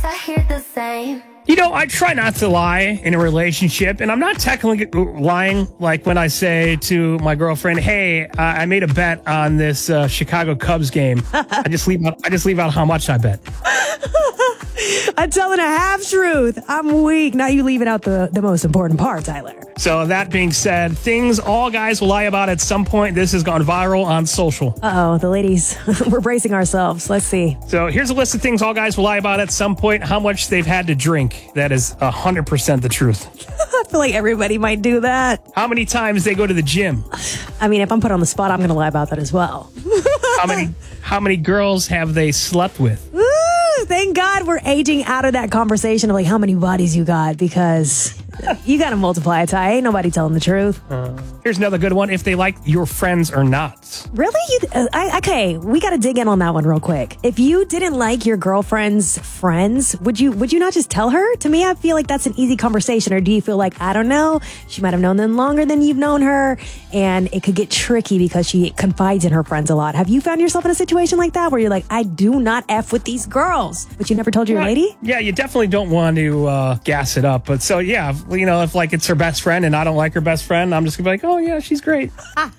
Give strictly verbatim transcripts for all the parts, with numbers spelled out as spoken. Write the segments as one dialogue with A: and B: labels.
A: I hear the same.
B: You know, I try not to lie in a relationship, and I'm not technically lying like when I say to my girlfriend, hey, uh, I made a bet on this uh, Chicago Cubs game. I just leave out, I just leave out how much I bet.
C: I'm telling a half truth. I'm weak. Now you leaving out the, the most important part, Tyler.
B: So that being said, things all guys will lie about at some point. This has gone viral on social.
C: Uh-oh, the ladies, we're bracing ourselves. Let's see.
B: So here's a list of things all guys will lie about at some point. How much they've had to drink. That is one hundred percent the truth.
C: I feel like everybody might do that.
B: How many times they go to the gym.
C: I mean, if I'm put on the spot, I'm going to lie about that as well.
B: How many, how many girls have they slept with?
C: Woo, thank God we're aging out of that conversation of like how many bodies you got, because you got to multiply it, Ty. Ain't nobody telling the truth.
B: Uh, here's another good one. If they like your friends or not.
C: Really? You, uh, I, okay, we got to dig in on that one real quick. If you didn't like your girlfriend's friends, would you would you not just tell her? To me, I feel like that's an easy conversation. Or do you feel like, I don't know, she might have known them longer than you've known her, and it could get tricky because she confides in her friends a lot. Have you found yourself in a situation like that where you're like, I do not F with these girls, but you never told your
B: yeah,
C: lady?
B: Yeah, you definitely don't want to uh, gas it up. But so, yeah, you know, if like it's her best friend and I don't like her best friend, I'm just going to be like, oh, yeah, she's great.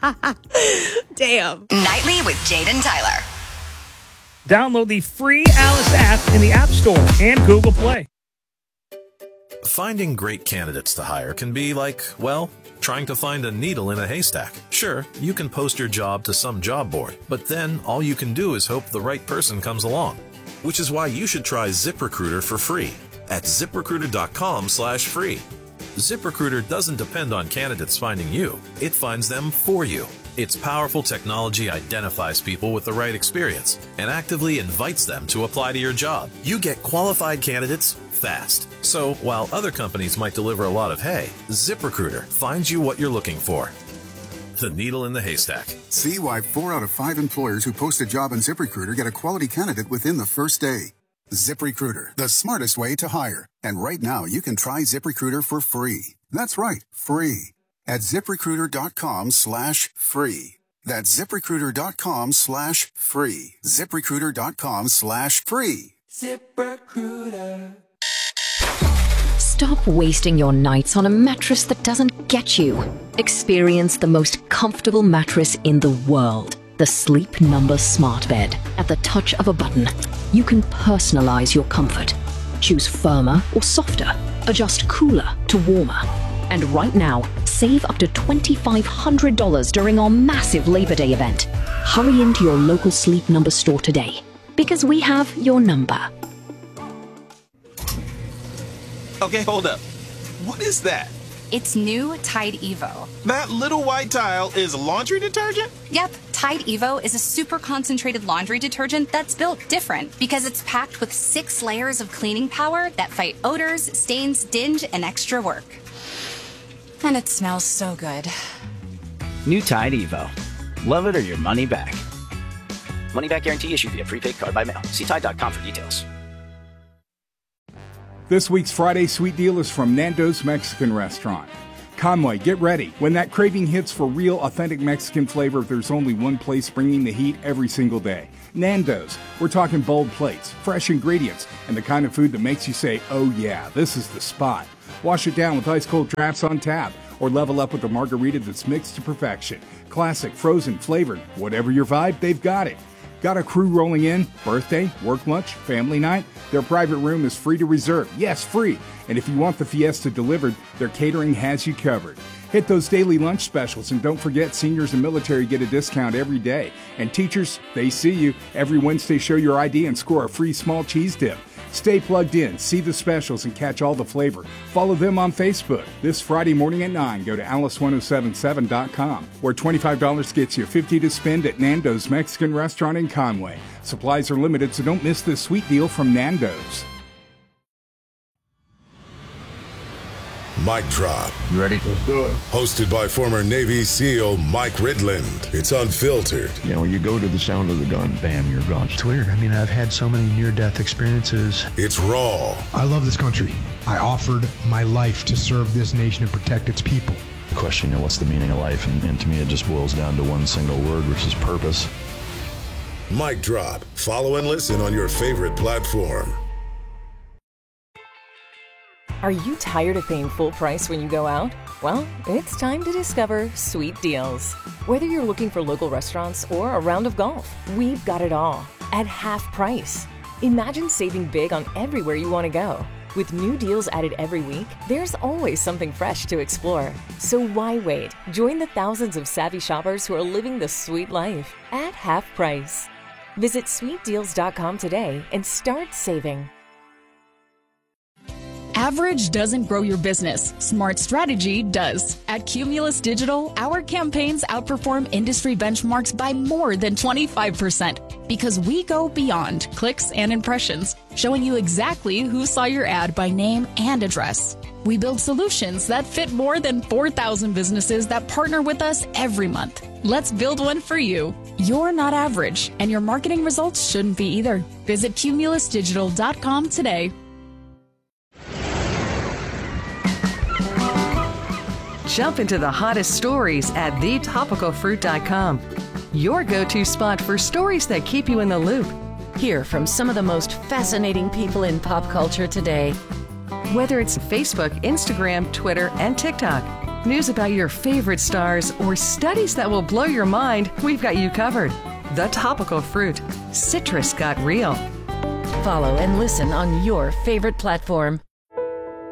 C: Damn.
D: Nightly with Jade and Tyler.
B: Download the free Alice app in the App Store and Google Play.
E: Finding great candidates to hire can be like, well, trying to find a needle in a haystack. Sure, you can post your job to some job board, but then all you can do is hope the right person comes along. Which is why you should try ZipRecruiter for free at ZipRecruiter.com slash free. ZipRecruiter doesn't depend on candidates finding you. It finds them for you. Its powerful technology identifies people with the right experience and actively invites them to apply to your job. You get qualified candidates fast. So while other companies might deliver a lot of hay, ZipRecruiter finds you what you're looking for. The needle in the haystack.
F: See why four out of five employers who post a job on ZipRecruiter get a quality candidate within the first day. ZipRecruiter, the smartest way to hire. And right now, you can try ZipRecruiter for free. That's right, free. At ZipRecruiter.com slash free. That's ZipRecruiter.com slash free. ZipRecruiter.com slash free.
G: ZipRecruiter.
H: Stop wasting your nights on a mattress that doesn't get you. Experience the most comfortable mattress in the world. The Sleep Number Smart Bed. At the touch of a button, you can personalize your comfort. Choose firmer or softer. Adjust cooler to warmer. And right now, save up to twenty-five hundred dollars during our massive Labor Day event. Hurry into your local Sleep Number store today, because we have your number.
I: Okay, hold up. What is that?
J: It's new Tide Evo.
I: That little white tile is laundry detergent?
J: Yep, Tide Evo is a super concentrated laundry detergent that's built different because it's packed with six layers of cleaning power that fight odors, stains, dinge, and extra work. And it smells so good.
K: New Tide Evo. Love it or your money back. Money back guarantee issued via prepaid card by mail. See Tide dot com for details.
L: This week's Friday Sweet Deal is from Nando's Mexican Restaurant. Conway, get ready. When that craving hits for real, authentic Mexican flavor, there's only one place bringing the heat every single day. Nando's. We're talking bold plates, fresh ingredients, and the kind of food that makes you say, oh yeah, this is the spot. Wash it down with ice-cold drafts on tap, or level up with a margarita that's mixed to perfection. Classic, frozen, flavored, whatever your vibe, they've got it. Got a crew rolling in? Birthday, work lunch, family night? Their private room is free to reserve. Yes, free. And if you want the fiesta delivered, their catering has you covered. Hit those daily lunch specials, and don't forget seniors and military get a discount every day. And teachers, they see you. Every Wednesday, show your I D and score a free small cheese dip. Stay plugged in, see the specials, and catch all the flavor. Follow them on Facebook. This Friday morning at nine, go to alice ten seventy-seven dot com, where twenty-five dollars gets you fifty dollars to spend at Nando's Mexican Restaurant in Conway. Supplies are limited, so don't miss this sweet deal from Nando's.
M: Mic Drop.
N: You ready? Let's do it.
M: Hosted by former Navy SEAL Mike Ridland. It's unfiltered.
N: You know, when you go to the sound of the gun, bam, you're gone. It's weird. I mean, I've had so many near-death experiences.
M: It's raw.
O: I love this country. I offered my life to serve this nation and protect its people.
N: The question, you know, what's the meaning of life? And, and to me, it just boils down to one single word, which is purpose.
M: Mic Drop. Follow and listen on your favorite platform.
A: Are you tired of paying full price when you go out? Well, it's time to discover Sweet Deals. Whether you're looking for local restaurants or a round of golf, we've got it all at half price. Imagine saving big on everywhere you want to go. With new deals added every week, there's always something fresh to explore. So why wait? Join the thousands of savvy shoppers who are living the sweet life at half price. Visit sweet deals dot com today and start saving.
P: Average doesn't grow your business. Smart strategy does. At Cumulus Digital, our campaigns outperform industry benchmarks by more than twenty-five percent because we go beyond clicks and impressions, showing you exactly who saw your ad by name and address. We build solutions that fit more than four thousand businesses that partner with us every month. Let's build one for you. You're not average, and your marketing results shouldn't be either. Visit cumulus digital dot com today.
Q: Jump into the hottest stories at the topical fruit dot com. Your go-to spot for stories that keep you in the loop. Hear from some of the most fascinating people in pop culture today. Whether it's Facebook, Instagram, Twitter, and TikTok, news about your favorite stars, or studies that will blow your mind, we've got you covered. The Topical Fruit. Citrus got real. Follow and listen on your favorite platform.